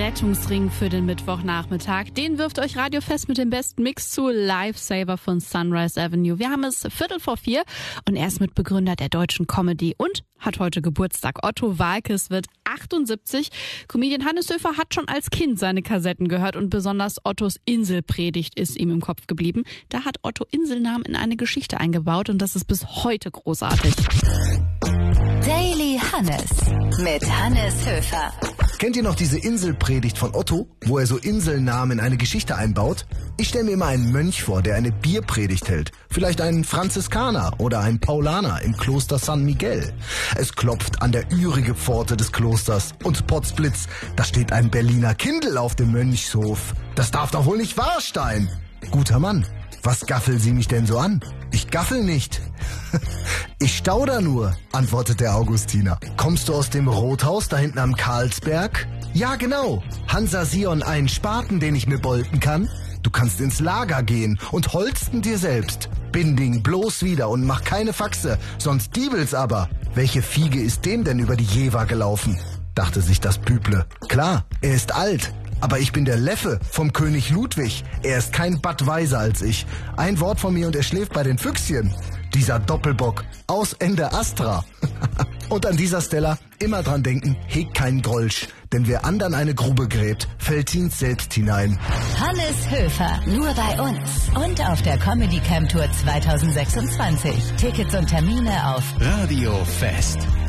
Rettungsring für den Mittwochnachmittag. Den wirft euch Radio Fest mit dem besten Mix zu Lifesaver von Sunrise Avenue. Wir haben es 3:45 und er ist Mitbegründer der deutschen Comedy und hat heute Geburtstag. Otto Waalkes wird 78. Comedian Hannes Höfer hat schon als Kind seine Kassetten gehört und besonders Ottos Inselpredigt ist ihm im Kopf geblieben. Da hat Otto Inselnamen in eine Geschichte eingebaut und das ist bis heute großartig. Daily Hannes mit Hannes Höfer. Kennt ihr noch diese Inselpredigt von Otto, wo er so Inselnamen in eine Geschichte einbaut? Ich stelle mir immer einen Mönch vor, der eine Bierpredigt hält. Vielleicht einen Franziskaner oder einen Paulaner im Kloster San Miguel. Es klopft an der ürige Pforte des Klosters und potzblitz, da steht ein Berliner Kindl auf dem Mönchshof. Das darf doch wohl nicht wahr sein. Guter Mann, was gaffeln Sie mich denn so an? Ich gaffel nicht. Ich stauder nur, antwortet der Augustiner. Kommst du aus dem Rothaus da hinten am Karlsberg? Ja, genau. Hansa Sion einen Spaten, den ich mir bolten kann? Du kannst ins Lager gehen und holsten dir selbst. Binding bloß wieder und mach keine Faxe, sonst diebel's aber. Welche Fiege ist dem denn über die Jever gelaufen? Dachte sich das Büble. Klar, er ist alt. Aber ich bin der Leffe vom König Ludwig. Er ist kein Bad weiser als ich. Ein Wort von mir und er schläft bei den Füchschen. Dieser Doppelbock aus Ende Astra. Und an dieser Stelle immer dran denken, hegt keinen Grolsch. Denn wer andern eine Grube gräbt, fällt ihn selbst hinein. Hannes Höfer, nur bei uns. Und auf der Comedy Camp Tour 2026. Tickets und Termine auf Radio Fest.